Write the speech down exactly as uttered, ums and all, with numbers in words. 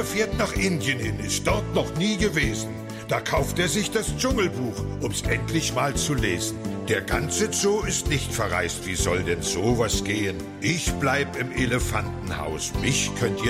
Er fährt nach Indien hin, ist dort noch nie gewesen. Da kauft er sich das Dschungelbuch, um's endlich mal zu lesen. Der ganze Zoo ist nicht verreist, wie soll denn sowas gehen? Ich bleib im Elefantenhaus, mich könnt ihr